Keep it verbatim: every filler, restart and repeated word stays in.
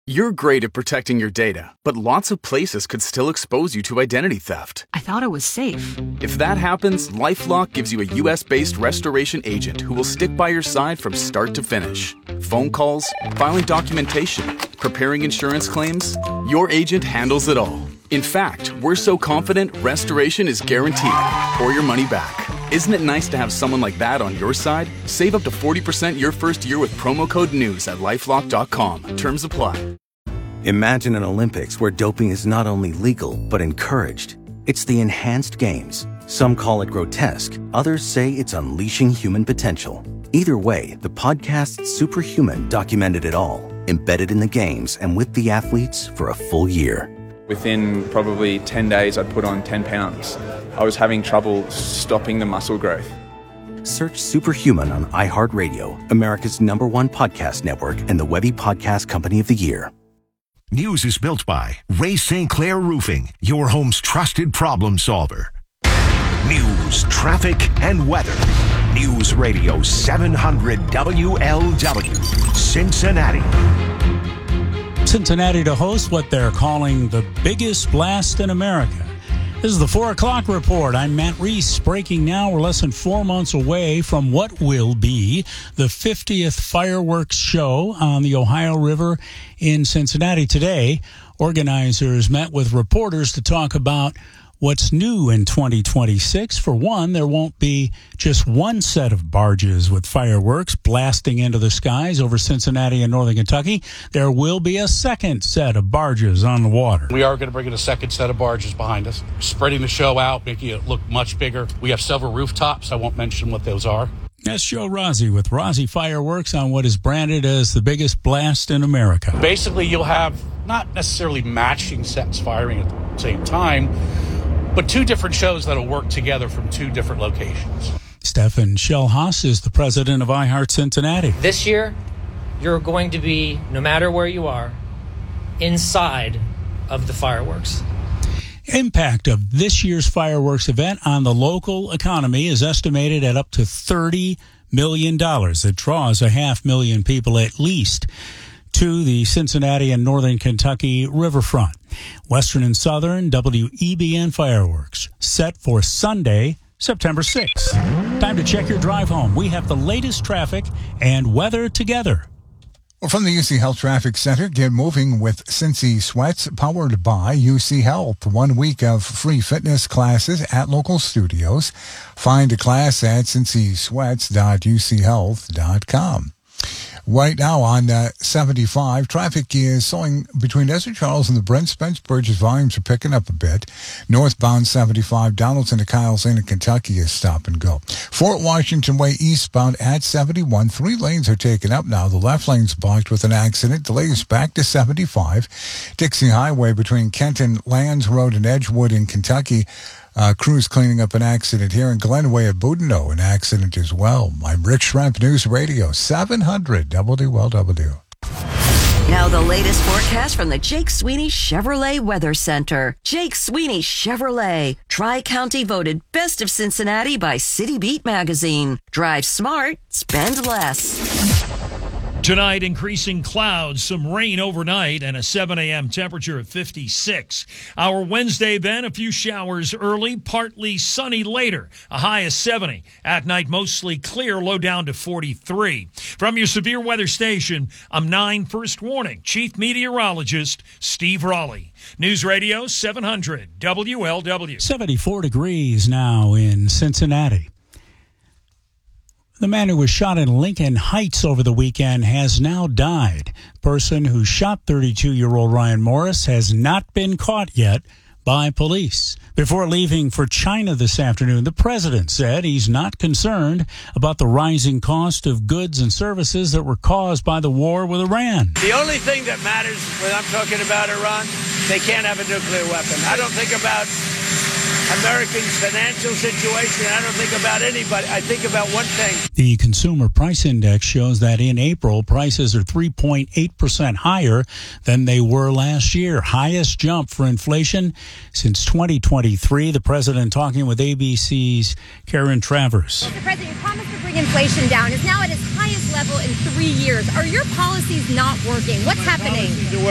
You're great at protecting your data, but lots of places could still expose you to identity theft. I thought it was safe. If that happens, LifeLock gives you a U S-based restoration agent who will stick by your side from start to finish. Phone calls, filing documentation, preparing insurance claims, your agent handles it all. In fact, we're so confident restoration is guaranteed or your money back. Isn't it nice to have someone like that on your side? Save up to forty percent your first year with promo code NEWS at lifelock dot com. Terms apply. Imagine an Olympics where doping is not only legal, but encouraged. It's the enhanced games. Some call it grotesque. Others say it's unleashing human potential. Either way, the podcast Superhuman documented it all, embedded in the games and with the athletes for a full year. Within probably ten days, I'd put on ten pounds. I was having trouble stopping the muscle growth. Search Superhuman on iHeartRadio, America's number one podcast network and the Webby Podcast Company of the Year. News is built by Ray Saint Clair Roofing, your home's trusted problem solver. News, traffic, and weather. News Radio seven hundred W L W, Cincinnati. Cincinnati to host what they're calling the biggest blast in America. This is the four o'clock report. I'm Matt Reese. Breaking now, we're less than four months away from what will be the fiftieth fireworks show on the Ohio River in Cincinnati. Today, organizers met with reporters to talk about what's new in twenty twenty-six. For one, there won't be just one set of barges with fireworks blasting into the skies over Cincinnati and northern Kentucky. There will be a second set of barges on the water. We are going to bring in a second set of barges behind us, spreading the show out, making it look much bigger. We have several rooftops. I won't mention what those are. That's Joe Rossi with Rossi Fireworks on what is branded as the biggest blast in America. Basically, you'll have not necessarily matching sets firing at the same time, but two different shows that'll work together from two different locations. Stefan Schellhaus is the president of iHeart Cincinnati. This year, you're going to be, no matter where you are, inside of the fireworks. Impact of this year's fireworks event on the local economy is estimated at up to thirty million dollars. It draws a half million people at least to the Cincinnati and northern Kentucky riverfront. Western and Southern W E B N fireworks set for Sunday, September sixth. Time to check your drive home. We have the latest traffic and weather together. Well, from the U C Health Traffic Center, get moving with Cincy Sweats, powered by U C Health. One week of free fitness classes at local studios. Find a class at cincy sweats dot u c health dot com. Right now on uh, seventy-five, traffic is slowing between Desert Charles and the Brent Spence Bridges. Volumes are picking up a bit. Northbound seventy-five, Donaldson to Kyle's Lane in Kentucky is stop and go. Fort Washington Way eastbound at seventy-one, three lanes are taken up now. The left lane's blocked with an accident. Delays back to seventy-five. Dixie Highway between Kenton, Lands Road, and Edgewood in Kentucky. Uh, crews cleaning up an accident here in Glenway at Boudinot, an accident as well. I'm Rich Shrimp, News Radio seven hundred W L W. Now the latest forecast from the Jake Sweeney Chevrolet Weather Center. Jake Sweeney Chevrolet, Tri-County voted Best of Cincinnati by City Beat magazine. Drive smart, spend less. Tonight, increasing clouds, some rain overnight, and a seven a.m. temperature of fifty-six. Our Wednesday, then, a few showers early, partly sunny later, a high of seventy. At night, mostly clear, low down to forty-three. From your severe weather station, I'm nine First Warning Chief Meteorologist Steve Raleigh. News Radio seven hundred W L W. seventy-four degrees now in Cincinnati. The man who was shot in Lincoln Heights over the weekend has now died. Person who shot thirty-two-year-old Ryan Morris has not been caught yet by police. Before leaving for China this afternoon, the president said he's not concerned about the rising cost of goods and services that were caused by the war with Iran. The only thing that matters when I'm talking about Iran, they can't have a nuclear weapon. I don't think about Americans' financial situation. I don't think about anybody. I think about one thing. The Consumer Price Index shows that in April, prices are three point eight percent higher than they were last year. Highest jump for inflation since twenty twenty-three. The president talking with A B C's Karen Travers. Mister President, your promise to bring inflation down is now at its highest level in three years. Are your policies not working? What's happening?